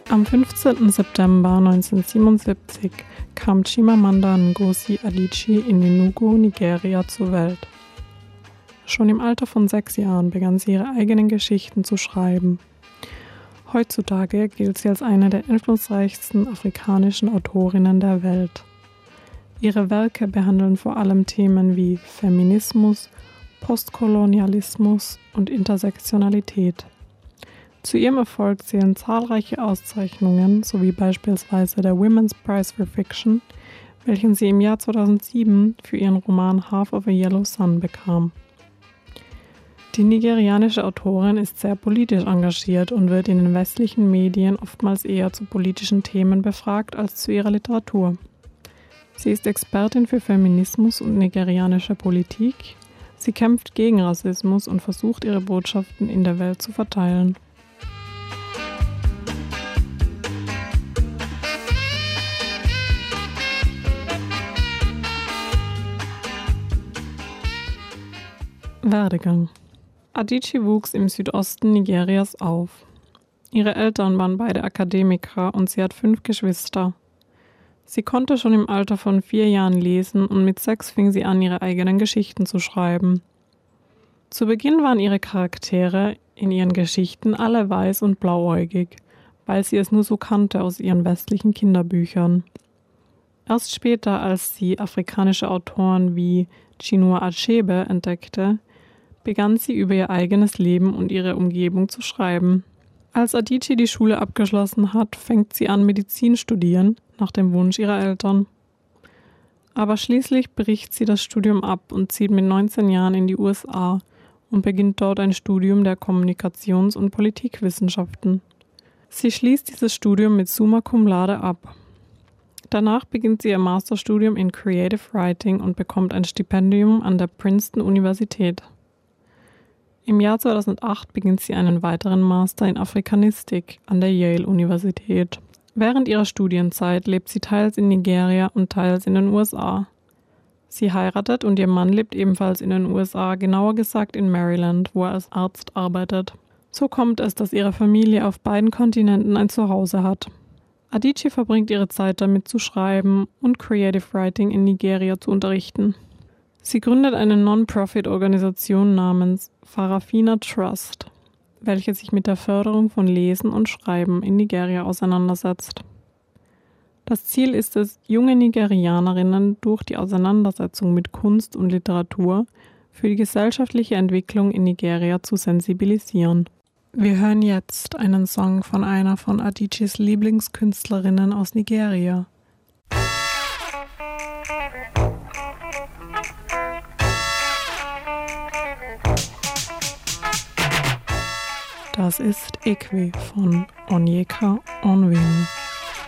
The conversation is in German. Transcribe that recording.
Am 15. September 1977 kam Chimamanda Ngozi Adichie in Enugu, Nigeria, zur Welt. Schon im Alter von 6 Jahren begann sie ihre eigenen Geschichten zu schreiben. Heutzutage gilt sie als eine der einflussreichsten afrikanischen Autorinnen der Welt. Ihre Werke behandeln vor allem Themen wie Feminismus, Postkolonialismus und Intersektionalität. Zu ihrem Erfolg zählen zahlreiche Auszeichnungen, sowie beispielsweise der Women's Prize for Fiction, welchen sie im Jahr 2007 für ihren Roman Half of a Yellow Sun bekam. Die nigerianische Autorin ist sehr politisch engagiert und wird in den westlichen Medien oftmals eher zu politischen Themen befragt als zu ihrer Literatur. Sie ist Expertin für Feminismus und nigerianische Politik. Sie kämpft gegen Rassismus und versucht, ihre Botschaften in der Welt zu verteilen. Werdegang. Adichie wuchs im Südosten Nigerias auf. Ihre Eltern waren beide Akademiker und sie hat 5 Geschwister. Sie konnte schon im Alter von 4 Jahren lesen und mit 6 fing sie an, ihre eigenen Geschichten zu schreiben. Zu Beginn waren ihre Charaktere in ihren Geschichten alle weiß und blauäugig, weil sie es nur so kannte aus ihren westlichen Kinderbüchern. Erst später, als sie afrikanische Autoren wie Chinua Achebe entdeckte, begann sie über ihr eigenes Leben und ihre Umgebung zu schreiben. Als Adichie die Schule abgeschlossen hat, fängt sie an, Medizin studieren, nach dem Wunsch ihrer Eltern. Aber schließlich bricht sie das Studium ab und zieht mit 19 Jahren in die USA und beginnt dort ein Studium der Kommunikations- und Politikwissenschaften. Sie schließt dieses Studium mit Summa Cum Laude ab. Danach beginnt sie ihr Masterstudium in Creative Writing und bekommt ein Stipendium an der Princeton-Universität. Im Jahr 2008 beginnt sie einen weiteren Master in Afrikanistik an der Yale-Universität. Während ihrer Studienzeit lebt sie teils in Nigeria und teils in den USA. Sie heiratet und ihr Mann lebt ebenfalls in den USA, genauer gesagt in Maryland, wo er als Arzt arbeitet. So kommt es, dass ihre Familie auf beiden Kontinenten ein Zuhause hat. Adichie verbringt ihre Zeit damit zu schreiben und Creative Writing in Nigeria zu unterrichten. Sie gründet eine Non-Profit-Organisation namens Farafina Trust, welche sich mit der Förderung von Lesen und Schreiben in Nigeria auseinandersetzt. Das Ziel ist es, junge Nigerianerinnen durch die Auseinandersetzung mit Kunst und Literatur für die gesellschaftliche Entwicklung in Nigeria zu sensibilisieren. Wir hören jetzt einen Song von einer von Adichies Lieblingskünstlerinnen aus Nigeria. Das ist Ekwe von Onyeka Onwenu.